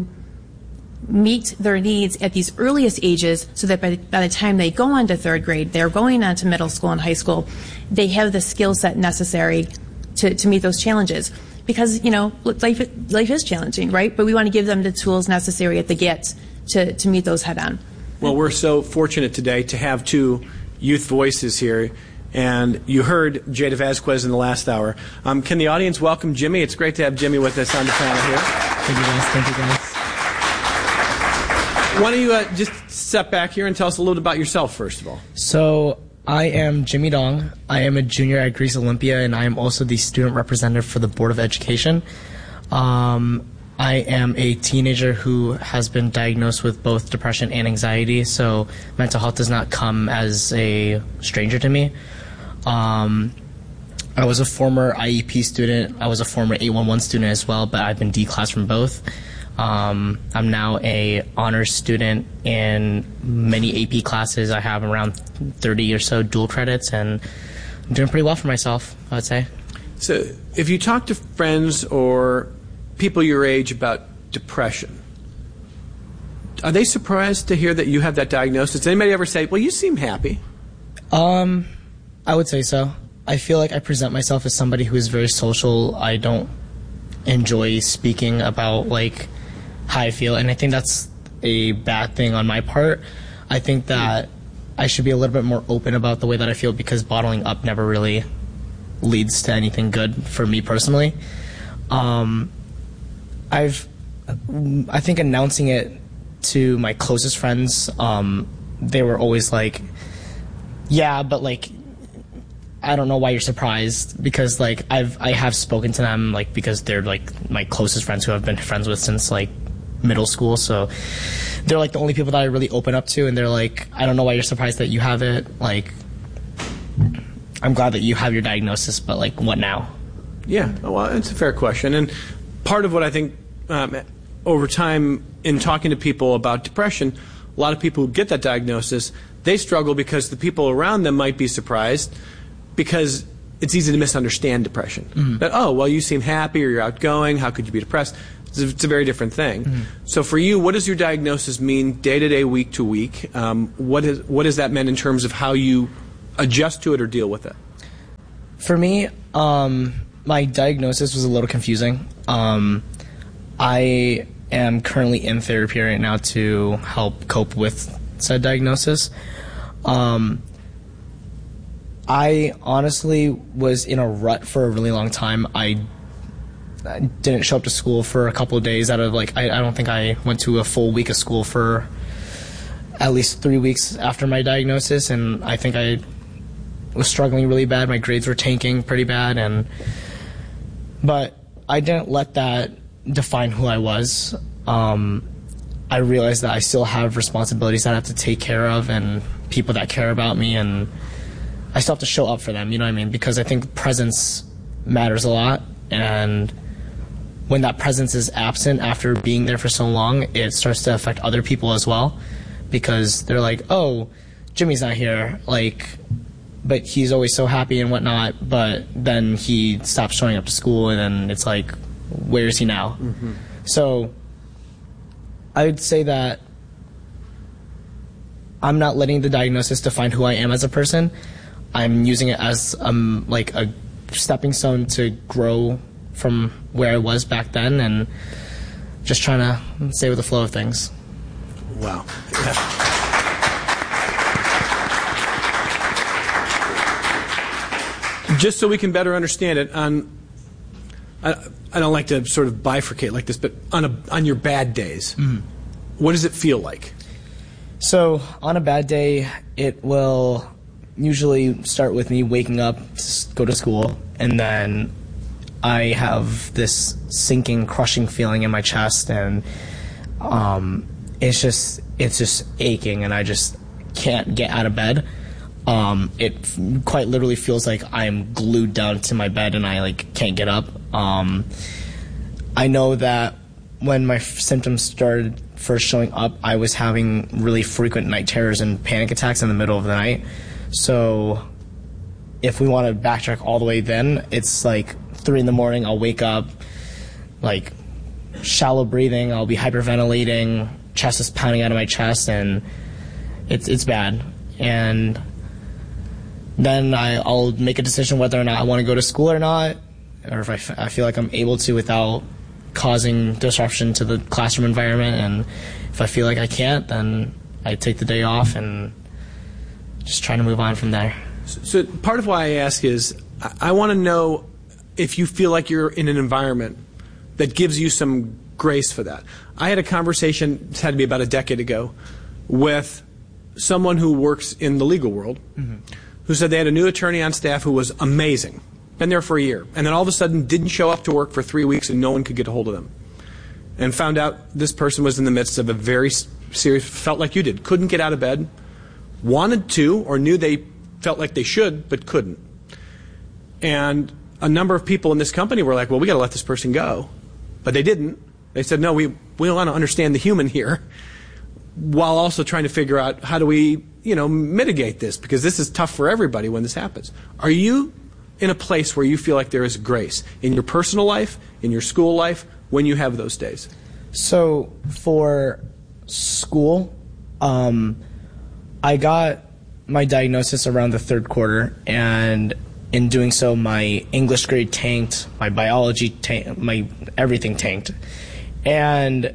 meet their needs at these earliest ages so that by the, by the time they go on to third grade, they're going on to middle school and high school, they have the skill set necessary to, to meet those challenges. Because, you know, life life is challenging, right? But we want to give them the tools necessary at the get to, to meet those head on.
Well, we're so fortunate today to have two youth voices here. And you heard Jada Vasquez in the last hour. Um, can the audience welcome Jimmy? It's great to have Jimmy with us on the panel here.
Thank you, guys. Thank you, guys.
Why don't you uh, just step back here and tell us a little bit about yourself, first of all.
So I am Jimmy Dong. I am a junior at Greece Olympia, and I am also the student representative for the Board of Education. Um, I am a teenager who has been diagnosed with both depression and anxiety, so mental health does not come as a stranger to me. Um, I was a former I E P student. I was a former eight one one student as well, but I've been declassed from both. Um, I'm now a honors student in many A P classes. I have around thirty or so dual credits, and I'm doing pretty well for myself, I would say.
So if you talk to friends or people your age about depression, are they surprised to hear that you have that diagnosis? Does anybody ever say, well, you seem happy?
Um, I would say so. I feel like I present myself as somebody who is very social. I don't enjoy speaking about, like, how I feel, and I think that's a bad thing on my part. I think that I should be a little bit more open about the way that I feel, because bottling up never really leads to anything good for me personally. Um, I've, I think announcing it to my closest friends, um, they were always like, yeah, but like, I don't know why you're surprised, because like I've I have spoken to them, like, because they're like my closest friends who I've been friends with since like middle school, so they're like the only people that I really open up to, and they're like, I don't know why you're surprised that you have it, like, I'm glad that you have your diagnosis, but like, what now?
Yeah, well, it's a fair question, and part of what I think um, over time in talking to people about depression, a lot of people who get that diagnosis, they struggle because the people around them might be surprised, because it's easy to misunderstand depression. Mm-hmm. That, oh, well, you seem happy or you're outgoing. How could you be depressed? It's a, it's a very different thing. Mm-hmm. So for you, what does your diagnosis mean day to day, week to week? Um, what is what has that meant in terms of how you adjust to it or deal with it?
For me, um, my diagnosis was a little confusing. Um, I am currently in therapy right now to help cope with said diagnosis. Um, I honestly was in a rut for a really long time. I, I didn't show up to school for a couple of days out of like, I, I don't think I went to a full week of school for at least three weeks after my diagnosis, and I think I was struggling really bad. My grades were tanking pretty bad, and but I didn't let that define who I was. Um, I realized that I still have responsibilities that I have to take care of and people that care about me, and I still have to show up for them, you know what I mean? Because I think presence matters a lot, and when that presence is absent after being there for so long, it starts to affect other people as well, because they're like, oh, Jimmy's not here, like, but he's always so happy and whatnot, but then he stops showing up to school, and then it's like, where is he now? Mm-hmm. So I would say that I'm not letting the diagnosis define who I am as a person. I'm using it as um, like a stepping stone to grow from where I was back then, and just trying to stay with the flow of things.
Wow. Yeah. Just so we can better understand it, on I, I don't like to sort of bifurcate like this, but on a on your bad days, mm-hmm. what does it feel like?
So on a bad day, it will usually start with me waking up to go to school, and then I have this sinking, crushing feeling in my chest, and um, it's just it's just aching, and I just can't get out of bed. Um, it f- quite literally feels like I'm glued down to my bed and I like can't get up. Um, I know that when my f- symptoms started first showing up, I was having really frequent night terrors and panic attacks in the middle of the night. So if we want to backtrack all the way then, it's like three in the morning, I'll wake up, like shallow breathing, I'll be hyperventilating, chest is pounding out of my chest, and it's it's bad. And then I, I'll make a decision whether or not I want to go to school or not, or if I, f- I feel like I'm able to without causing disruption to the classroom environment. And if I feel like I can't, then I take the day off and just try to move on from there.
So, so part of why I ask is I, I want to know if you feel like you're in an environment that gives you some grace for that. I had a conversation, it had to be about a decade ago, with someone who works in the legal world, mm-hmm. who said they had a new attorney on staff who was amazing, been there for a year, and then all of a sudden didn't show up to work for three weeks and no one could get a hold of them. And found out this person was in the midst of a very serious, felt like you did, couldn't get out of bed, wanted to or knew they felt like they should but couldn't. And a number of people in this company were like, well, we got to let this person go. But they didn't. They said, no, we, we want to understand the human here, while also trying to figure out how do we, you know, mitigate this, because this is tough for everybody when this happens. Are you in a place where you feel like there is grace in your personal life, in your school life, when you have those days?
So for school, um, I got my diagnosis around the third quarter, and in doing so, my English grade tanked, my biology tanked, my everything tanked. And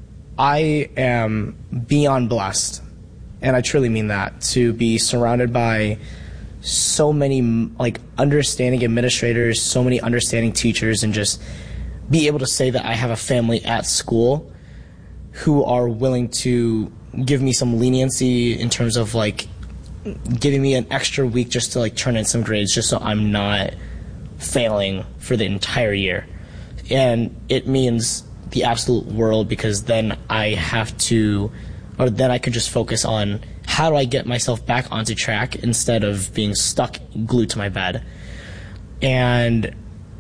I am beyond blessed, and I truly mean that, to be surrounded by so many like understanding administrators, so many understanding teachers, and just be able to say that I have a family at school who are willing to give me some leniency in terms of like giving me an extra week just to like turn in some grades just so I'm not failing for the entire year. And it means the absolute world, because then I have to, or then I could just focus on how do I get myself back onto track instead of being stuck glued to my bed. And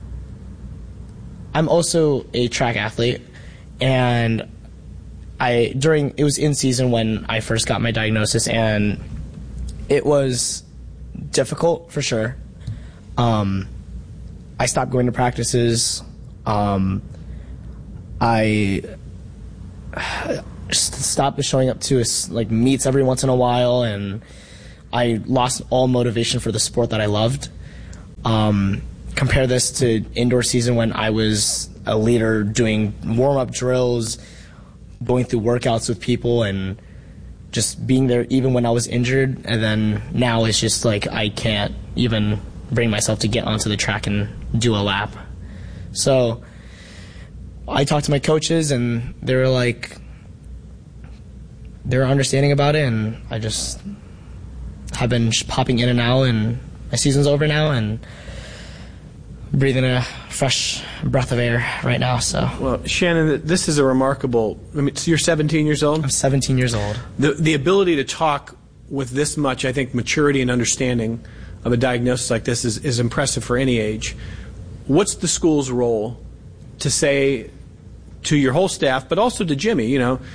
I'm also a track athlete, and I during it was in season when I first got my diagnosis, and it was difficult for sure. Um, I stopped going to practices. Um, I just stopped showing up to like meets every once in a while, and I lost all motivation for the sport that I loved. Um, compare this to indoor season when I was a leader doing warm-up drills, going through workouts with people, and just being there even when I was injured. And then now it's just like I can't even bring myself to get onto the track and do a lap. So I talked to my coaches, and they were like, they were understanding about it, and I just have been popping in and out, and my season's over now, and breathing a fresh breath of air right now. So,
well, Shannon, this is a remarkable. I mean, so you're seventeen years old.
I'm seventeen years old.
The the ability to talk with this much, I think, maturity and understanding of a diagnosis like this is, is impressive for any age. What's the school's role to say to your whole staff, but also to Jimmy? You know,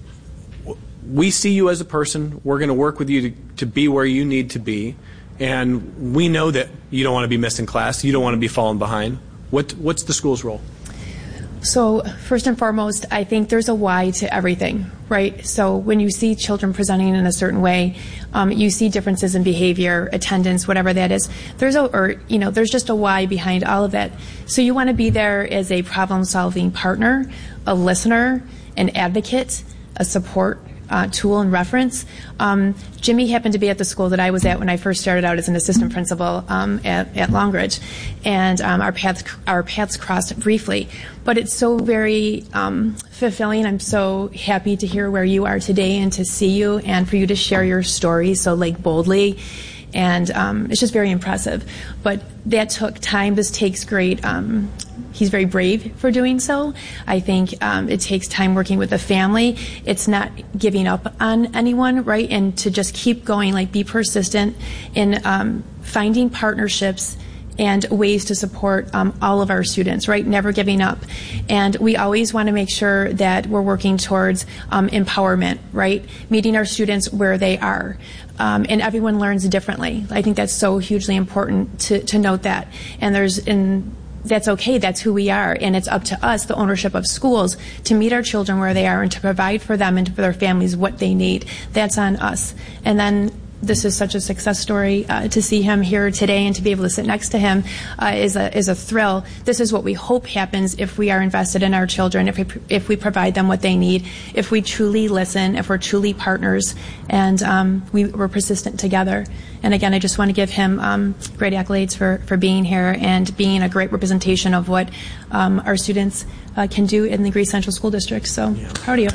we see you as a person. We're going to work with you to, to be where you need to be. And we know that you don't want to be missing class. You don't want to be falling behind. What, what's the school's role?
So first and foremost, I think there's a why to everything, right? So when you see children presenting in a certain way, um, you see differences in behavior, attendance, whatever that is. There's a, or you know, there's just a why behind all of it. So you want to be there as a problem-solving partner, a listener, an advocate, a support Uh, tool and reference. Um, Jimmy happened to be at the school that I was at when I first started out as an assistant principal um, at, at Longridge, and um, our paths our paths crossed briefly. But it's so very um, fulfilling. I'm so happy to hear where you are today and to see you and for you to share your story so like boldly. And um, it's just very impressive. But that took time. This takes great. Um, he's very brave for doing so. I think um, it takes time working with the family. It's not giving up on anyone, right? And to just keep going, like be persistent in um, finding partnerships and ways to support um, all of our students, right? Never giving up. And we always want to make sure that we're working towards um, empowerment, right? Meeting our students where they are. Um, and everyone learns differently. I think that's so hugely important to, to note that. And there's, and that's okay. That's who we are. And it's up to us, the ownership of schools, to meet our children where they are and to provide for them and for their families what they need. That's on us. And then this is such a success story. Uh, to see him here today and to be able to sit next to him uh, is a is a thrill. This is what we hope happens if we are invested in our children, if we if we provide them what they need, if we truly listen, if we're truly partners, and um, we, we're persistent together. And again, I just want to give him um, great accolades for, for being here and being a great representation of what um, our students uh, can do in the Greece Central School District. So yeah. Proud of you.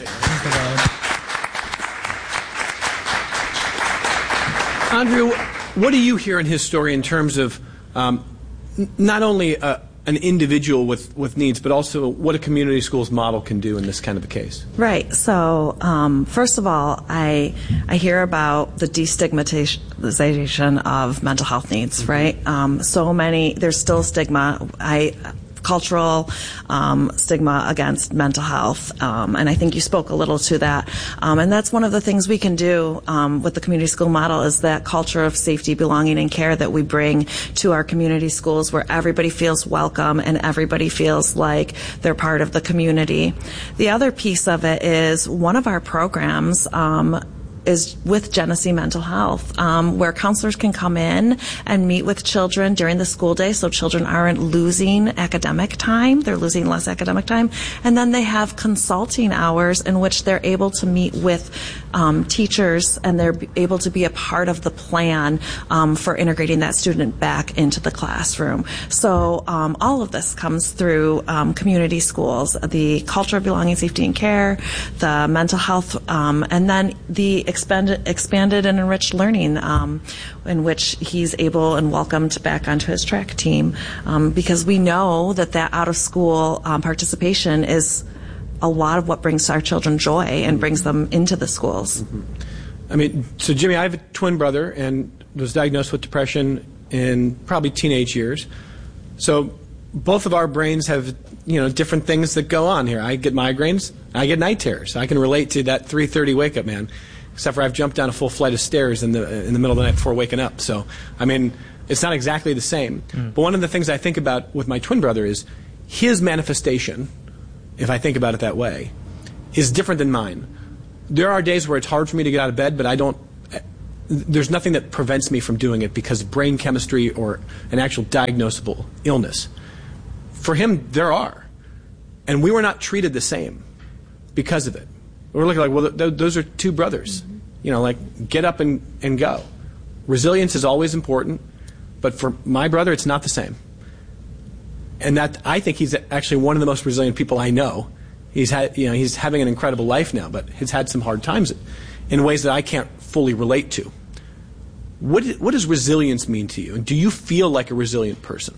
Andrea, what do you hear in his story in terms of um, n- not only uh, an individual with, with needs, but also what a community schools model can do in this kind of a case?
Right. So, um, first of all, I I hear about the destigmatization of mental health needs. Mm-hmm. Right. Um, so many. There's still stigma. I. cultural um, stigma against mental health, um, and I think you spoke a little to that. Um, and that's one of the things we can do um, with the community school model is that culture of safety, belonging, and care that we bring to our community schools where everybody feels welcome and everybody feels like they're part of the community. The other piece of it is one of our programs um, is with Genesee Mental Health, um, where counselors can come in and meet with children during the school day so children aren't losing academic time, they're losing less academic time, and then they have consulting hours in which they're able to meet with um, teachers and they're able to be a part of the plan um, for integrating that student back into the classroom. So um, all of this comes through um, community schools, the culture of belonging, safety, and care, the mental health, um, and then the Expanded, expanded and enriched learning, um, in which he's able and welcomed back onto his track team, um, because we know that that out-of-school um, participation is a lot of what brings our children joy and brings them into the schools.
Mm-hmm. I mean, so Jimmy, I have a twin brother and was diagnosed with depression in probably teenage years. So both of our brains have, you know, different things that go on here. I get migraines, I get night terrors. I can relate to that three thirty wake up, man. Except for I've jumped down a full flight of stairs in the in the middle of the night before waking up. So, I mean, It's not exactly the same. Mm. But one of the things I think about with my twin brother is his manifestation, if I think about it that way, is different than mine. There are days where it's hard for me to get out of bed, but I don't, there's nothing that prevents me from doing it because of brain chemistry or an actual diagnosable illness. For him, there are. And we were not treated the same because of it. We're looking like, well, th- those are two brothers. Mm-hmm. You know, like, get up and, and go. Resilience is always important, but for my brother, it's not the same. And that, I think he's actually one of the most resilient people I know. He's had, you know, he's having an incredible life now, but he's had some hard times in ways that I can't fully relate to. What, what does resilience mean to you? And do you feel like a resilient person?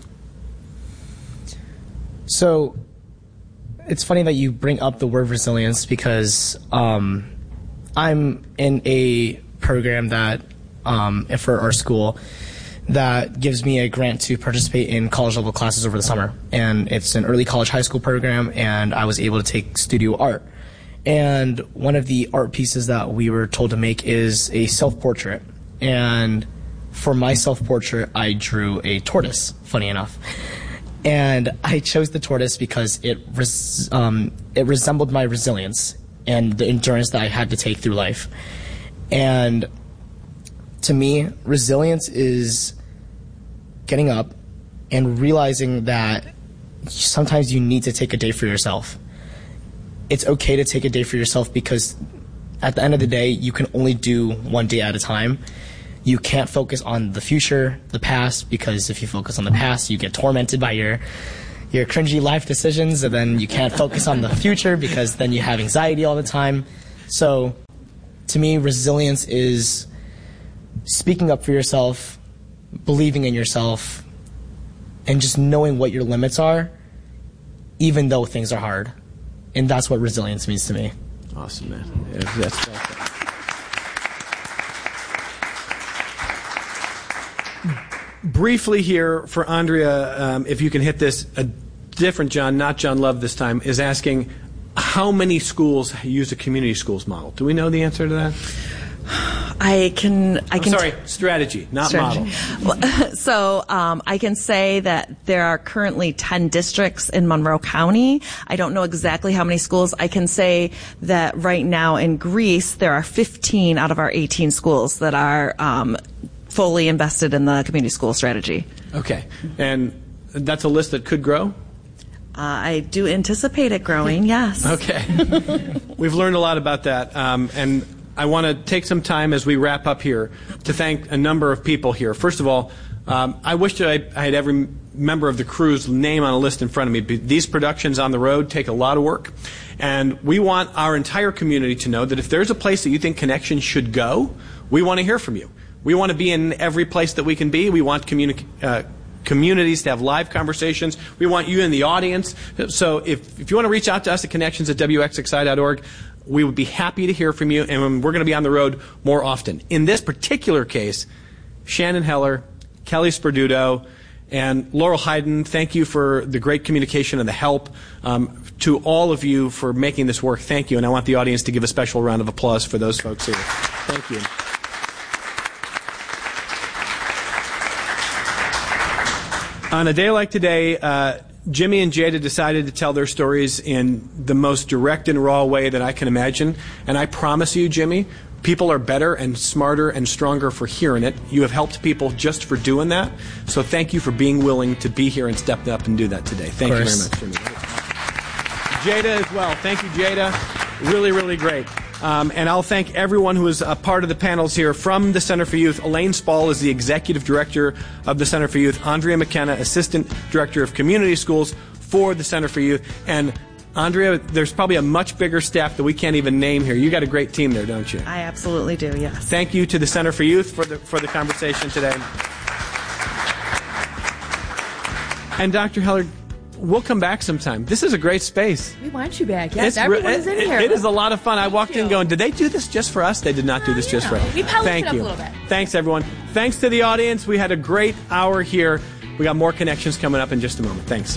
So, it's funny that you bring up the word resilience because um, I'm in a program that, um, for our school, that gives me a grant to participate in college-level classes over the summer. And it's an early college high school program, and I was able to take studio art. And one of the art pieces that we were told to make is a self-portrait. And for my self-portrait, I drew a tortoise, funny enough. And I chose the tortoise because it res- um, it resembled my resilience and the endurance that I had to take through life. And to me, resilience is getting up and realizing that sometimes you need to take a day for yourself. It's okay to take a day for yourself because at the end of the day, you can only do one day at a time. You can't focus on the future, the past, because if you focus on the past, you get tormented by your your cringy life decisions, and then you can't focus on the future because then you have anxiety all the time. So, to me, resilience is speaking up for yourself, believing in yourself, and just knowing what your limits are, even though things are hard. And that's what resilience means to me.
Awesome, man. Yeah, that's, that's Briefly here for Andrea, um, if you can hit this, a different John, not John Love this time, is asking how many schools use a community schools model? Do we know the answer to that?
I can. I
I'm
can.
Sorry, strategy, not
strategy.
model.
So um, I can say that there are currently ten districts in Monroe County. I don't know exactly how many schools. I can say that right now in Greece there are fifteen out of our eighteen schools that are um, fully invested in the community school strategy.
Okay, and that's a list that could grow?
Uh, I do anticipate it growing, yes.
Okay. We've learned a lot about that, um, and I want to take some time as we wrap up here to thank a number of people here. First of all, um, I wish that I, I had every member of the crew's name on a list in front of me. These productions on the road take a lot of work, and we want our entire community to know that if there's a place that you think Connection should go, we want to hear from you. We want to be in every place that we can be. We want communi- uh, communities to have live conversations. We want you in the audience. So if, if you want to reach out to us at connections at W X X I dot org, we would be happy to hear from you, and we're going to be on the road more often. In this particular case, Shannon Heller, Kelly Sperduto, and Laurel Hayden, thank you for the great communication and the help. Um, to all of you for making this work, thank you. And I want the audience to give a special round of applause for those folks here. Thank you. On a day like today, uh, Jimmy and Jada decided to tell their stories in the most direct and raw way that I can imagine. And I promise you, Jimmy, people are better and smarter and stronger for hearing it. You have helped people just for doing that. So thank you for being willing to be here and step up and do that today. Thank you very much, Jimmy. Jada as well. Thank you, Jada. Really, really great. Um, and I'll thank everyone who is a part of the panels here from the Center for Youth. Elaine Spall is the Executive Director of the Center for Youth. Andrea McKenna, Assistant Director of Community Schools for the Center for Youth. And Andrea, there's probably a much bigger staff that we can't even name here. You got a great team there, don't you?
I absolutely do, yes.
Thank you to the Center for Youth for the, for the conversation today. And Doctor Heller, we'll come back sometime. This is a great space.
We want you back. Yes,
It's
everyone's
re-
in
it,
here.
It is a lot of fun. I
Thank
walked
you.
in going, did they do this just for us? They did not do this just
know.
for us.
We polished
Thank
it up
you.
a little bit.
Thanks, everyone. Thanks to the audience. We had a great hour here. We got more connections coming up in just a moment. Thanks.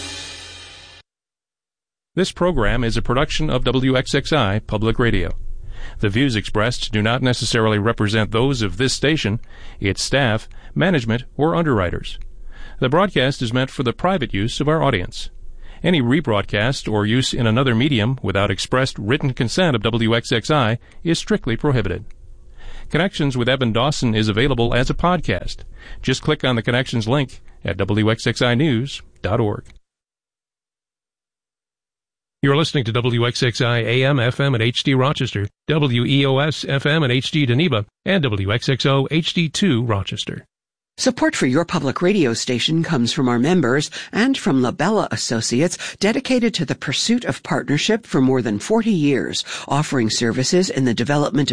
This program is a production of W X X I Public Radio. The views expressed do not necessarily represent those of this station, its staff, management, or underwriters. The broadcast is meant for the private use of our audience. Any rebroadcast or use in another medium without expressed written consent of W X X I is strictly prohibited. Connections with Evan Dawson is available as a podcast. Just click on the Connections link at W X X I news dot org. You're listening to W X X I A M F M at H D Rochester, W E O S F M at H D Geneva, and W X X O H D two Rochester.
Support for your public radio station comes from our members and from Labella Associates, dedicated to the pursuit of partnership for more than forty years, offering services in the development of